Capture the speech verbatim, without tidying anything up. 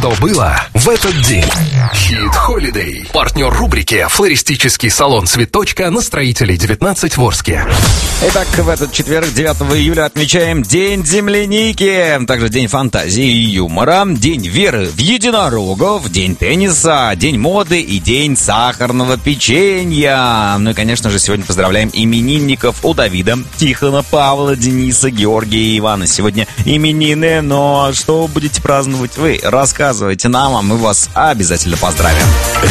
что было в этот день. Хит Holiday. Партнер рубрики «Флористический салон Цветочка» на Строителей девятнадцать в Орске. Итак, в этот четверг, девятого июля, отмечаем День земляники, также День фантазии и юмора, День веры в единорогов, День тенниса, День моды и День сахарного печенья. Ну и, конечно же, сегодня поздравляем именинников у Давида, Тихона, Павла, Дениса, Георгия и Ивана. Сегодня именины, но что будете праздновать вы? Рассказывайте нам, а мы вас обязательно поздравим.